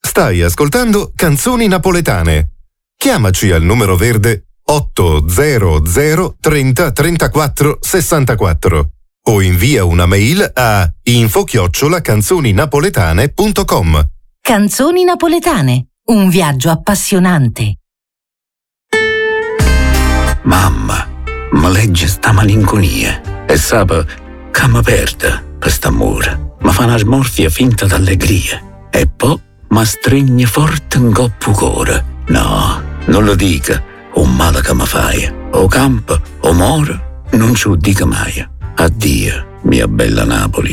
Stai ascoltando Canzoni Napoletane. Chiamaci al numero verde 800 30 34 64 o invia una mail a info@canzoninapoletane.com. Canzoni Napoletane, un viaggio appassionante. Mamma, ma legge sta malinconia e sape che mi perde quest'amore. Mi fa una smorfia finta d'allegria e poi mi stringe forte in coppo cuore. No, non lo dica, un male che mi fai. O campo o moro, non ci lo dica mai. Addio, mia bella Napoli.